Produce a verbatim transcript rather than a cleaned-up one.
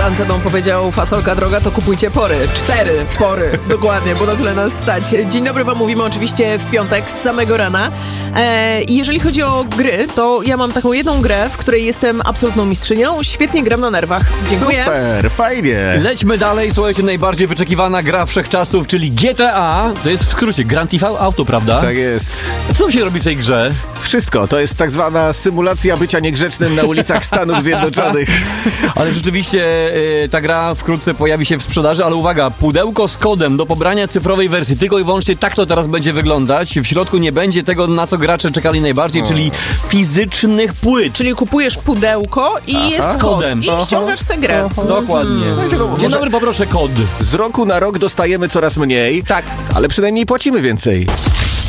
anteną powiedział fasolka droga, to kupujcie pory. Cztery pory, dokładnie, bo na tyle nas stać. Dzień dobry wam mówimy oczywiście w piątek z samego rana. E, I jeżeli chodzi o gry, to ja mam taką jedną grę, w której jestem absolutną mistrzynią. Świetnie gram na nerwach. Dziękuję. Super, fajnie. Lećmy dalej, słuchajcie, najbardziej wyczekiwana gra wszechczasów, czyli G T A. To jest w skrócie Grand Theft Auto, prawda? Tak jest. A co tam się robi w tej grze? Wszystko. To jest tak zwana symulacja bycia niegrzecznym na ulicach Stanów Zjednoczonych. Ale rzeczywiście y, ta gra wkrótce pojawi się w sprzedaży, ale uwaga, pudełko z kodem do pobrania cyfrowej wersji, tylko i wyłącznie tak to teraz będzie wyglądać. W środku nie będzie tego, na co gracze czekali najbardziej, o. czyli fizycznych płyt. Czyli kupujesz pudełko i Aha. jest kod. Kodem. I Aha. ściągasz sobie grę. Aha. Dokładnie. Hmm. Dzień dobry, poproszę kod. Z roku na rok dostajemy coraz mniej, Tak. ale przynajmniej płacimy więcej.